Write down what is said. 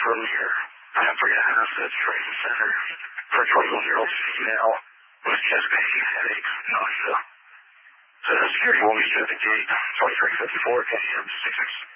from here. I have 3.5 at training center for a 21-year-old female with chest pain, headache, nausea. So the security will meet you at the gate, 2354 KM 66.